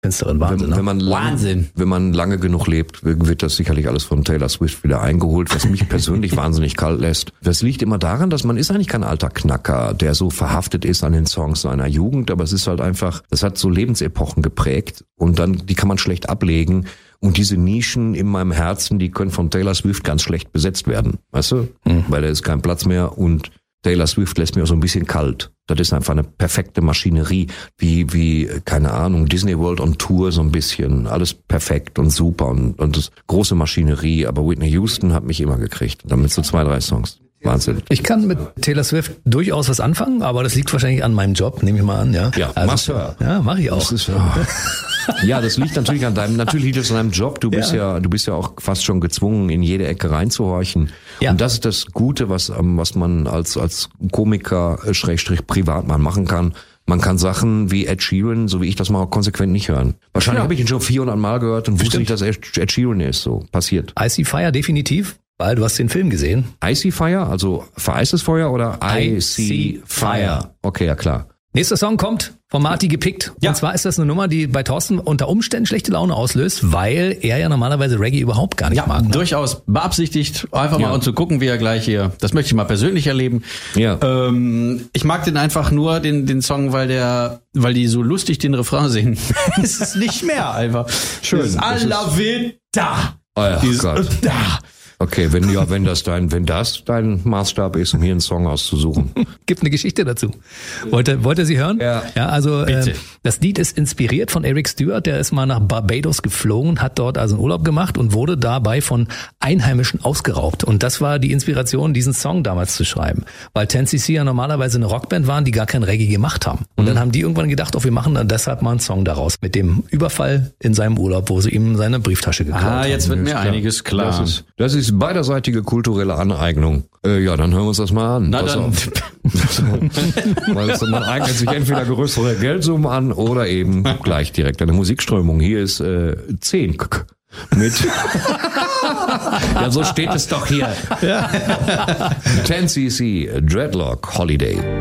Künstlerin, Wahnsinn. Wenn man lange genug lebt, wird das sicherlich alles von Taylor Swift wieder eingeholt, was mich persönlich wahnsinnig kalt lässt. Das liegt immer daran, dass man ist eigentlich kein alter Knacker, der so verhaftet ist an den Songs seiner Jugend, aber es ist halt einfach, das hat so Lebensepochen geprägt und dann, die kann man schlecht ablegen. Und diese Nischen in meinem Herzen, die können von Taylor Swift ganz schlecht besetzt werden, weißt du? Weil da ist kein Platz mehr und Taylor Swift lässt mir auch so ein bisschen kalt. Das ist einfach eine perfekte Maschinerie, wie keine Ahnung, Disney World on Tour so ein bisschen. Alles perfekt und super und das große Maschinerie. Aber Whitney Houston hat mich immer gekriegt. Damit so 2, 3 Songs. Wahnsinn. Ich kann mit Taylor Swift durchaus was anfangen, aber das liegt wahrscheinlich an meinem Job, nehme ich mal an. Ja, machst du. Ja, mache ich auch. Das ist, ja, das liegt natürlich an natürlich liegt es an deinem Job. Du bist ja auch fast schon gezwungen, in jede Ecke reinzuhorchen. Ja. Und das ist das Gute, was man als Komiker / Privatmann machen kann. Man kann Sachen wie Ed Sheeran, so wie ich das mache, konsequent nicht hören. Wahrscheinlich habe ich ihn schon 400 Mal gehört und wusste nicht, dass Ed Sheeran ist. So passiert. Icy Fire definitiv. Weil du hast den Film gesehen. Icy Fire, also vereistes Feuer oder Icy Fire? Okay, ja klar. Nächster Song kommt von Marty gepickt. Ja. Und zwar ist das eine Nummer, die bei Thorsten unter Umständen schlechte Laune auslöst, weil er ja normalerweise Reggae überhaupt gar nicht mag. Ja, durchaus beabsichtigt. Einfach mal und zu gucken, wie er gleich hier, das möchte ich mal persönlich erleben. Ja. Ich mag den einfach nur, den Song, weil die so lustig den Refrain singen. Es ist nicht mehr einfach. Schön. A la Vita. Oh ja, Gott. Da. Okay, wenn das dein Maßstab ist, um hier einen Song auszusuchen. Gibt eine Geschichte dazu. Wollt ihr sie hören? Ja. Ja, also das Lied ist inspiriert von Eric Stewart, der ist mal nach Barbados geflogen, hat dort also einen Urlaub gemacht und wurde dabei von Einheimischen ausgeraubt. Und das war die Inspiration, diesen Song damals zu schreiben. Weil 10cc ja normalerweise eine Rockband waren, die gar kein Reggae gemacht haben. Und dann haben die irgendwann gedacht, wir machen dann deshalb mal einen Song daraus. Mit dem Überfall in seinem Urlaub, wo sie ihm seine Brieftasche geklaut haben. Jetzt wird mir einiges klar. Das ist beiderseitige kulturelle Aneignung. Ja, dann hören wir uns das mal an. Na dann. Weil man eignet sich entweder größere Geldsummen an oder eben gleich direkt eine Musikströmung. Hier ist 10 mit. Ja, so steht es doch hier. 10cc Dreadlock Holiday.